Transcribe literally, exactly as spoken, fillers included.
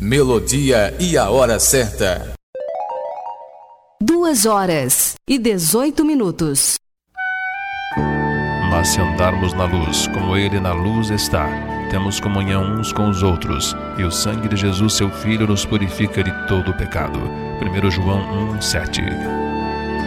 Melodia e a hora certa. Duas horas e dezoito minutos. Mas se andarmos na luz, como Ele na luz está, temos comunhão uns com os outros, e o sangue de Jesus, seu Filho, nos purifica de todo o pecado. primeiro João um, sete.